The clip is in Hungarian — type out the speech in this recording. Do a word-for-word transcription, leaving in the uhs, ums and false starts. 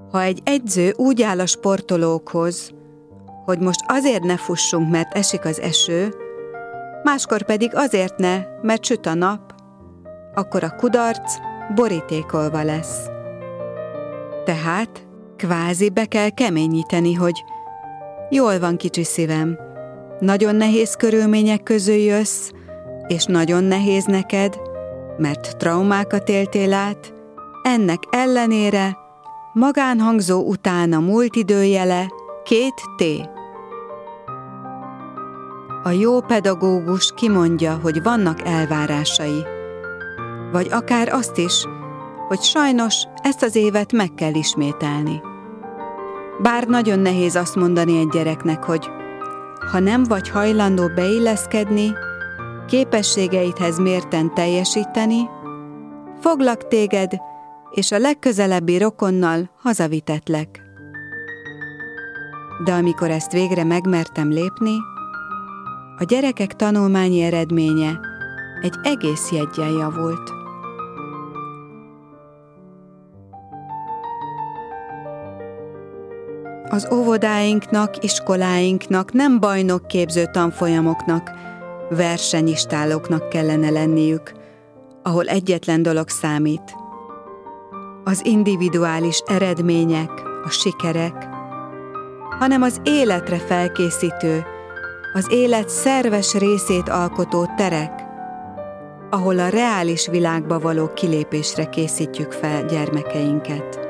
Ha egy edző úgy áll a sportolókhoz, hogy most azért ne fussunk, mert esik az eső, máskor pedig azért ne, mert süt a nap, akkor a kudarc borítékolva lesz. Tehát kvázi be kell keményíteni, hogy jól van, kicsi szívem, nagyon nehéz körülmények közül jössz, és nagyon nehéz neked, mert traumákat éltél át, ennek ellenére magánhangzó után a múlt időjele két T. A jó pedagógus kimondja, hogy vannak elvárásai, vagy akár azt is, hogy sajnos ezt az évet meg kell ismételni. Bár nagyon nehéz azt mondani egy gyereknek, hogy ha nem vagy hajlandó beilleszkedni, képességeidhez mérten teljesíteni, foglak téged, és a legközelebbi rokonnal hazavitetlek. De amikor ezt végre megmertem lépni, a gyerekek tanulmányi eredménye egy egész jeggyel javult. Az óvodáinknak, iskoláinknak nem bajnokképző tanfolyamoknak, versenyistálóknak kellene lenniük, ahol egyetlen dolog számít. Az individuális eredmények, a sikerek, hanem az életre felkészítő, az élet szerves részét alkotó terek, ahol a reális világba való kilépésre készítjük fel gyermekeinket.